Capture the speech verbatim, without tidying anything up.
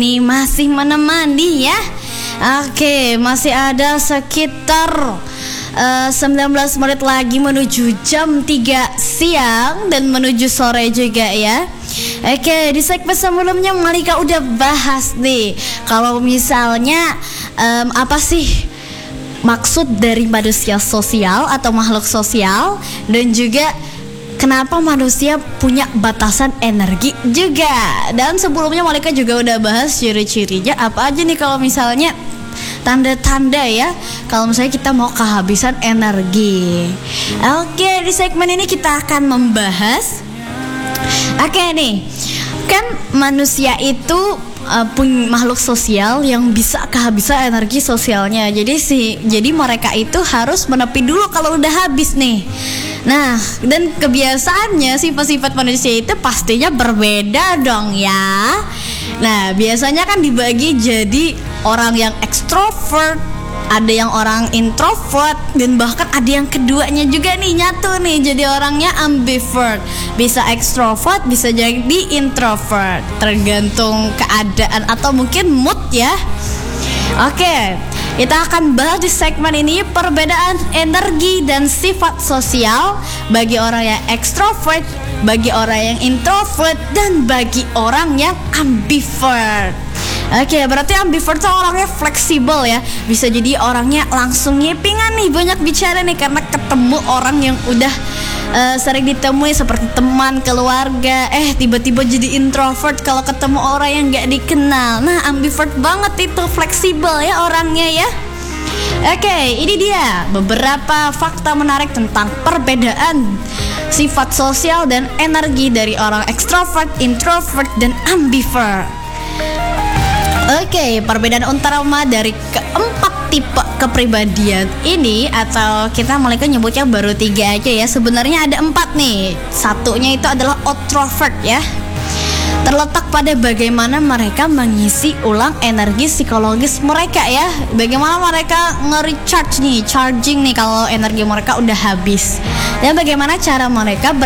Nih masih menemani ya. Oke, masih ada sekitar uh, sembilan belas menit lagi menuju jam tiga siang dan menuju sore juga ya. Oke, di segmen sebelumnya Malika udah bahas nih kalau misalnya um, apa sih maksud dari manusia sosial atau makhluk sosial, dan juga kenapa manusia punya batasan energi juga. Dan sebelumnya Malika juga udah bahas ciri-cirinya apa aja nih kalau misalnya tanda-tanda ya kalau misalnya kita mau kehabisan energi. Oke, di segmen ini kita akan membahas. Oke nih, kan manusia itu uh, punya makhluk sosial yang bisa kehabisan energi sosialnya. Jadi sih, jadi mereka itu harus menepi dulu kalau udah habis nih. Nah, dan kebiasaannya sifat-sifat manusia itu pastinya berbeda dong ya. Nah, biasanya kan dibagi jadi orang yang ekstrovert, ada yang orang introvert, dan bahkan ada yang keduanya juga nih nyatu nih jadi orangnya ambivert. Bisa ekstrovert, bisa jadi introvert, tergantung keadaan atau mungkin mood ya. Oke, kita akan bahas di segmen ini perbedaan energi dan sifat sosial bagi orang yang ekstrovert, bagi orang yang introvert, dan bagi orang yang ambivert. Oke, berarti ambivert tuh orangnya fleksibel ya. Bisa jadi orangnya langsung nyepingan nih, banyak bicara nih karena ketemu orang yang udah uh, sering ditemui seperti teman, keluarga. Eh, tiba-tiba jadi introvert kalau ketemu orang yang gak dikenal. Nah, ambivert banget itu, fleksibel ya orangnya ya. Oke, ini dia beberapa fakta menarik tentang perbedaan sifat sosial dan energi dari orang ekstrovert, introvert, dan ambivert. Oke, perbedaan utama dari keempat tipe kepribadian ini, atau kita Malika nyebutnya baru tiga aja ya. Sebenarnya ada empat nih. Satunya itu adalah introvert ya. Terletak pada bagaimana mereka mengisi ulang energi psikologis mereka ya. Bagaimana mereka nge-recharge nih, charging nih kalau energi mereka udah habis. Dan bagaimana cara mereka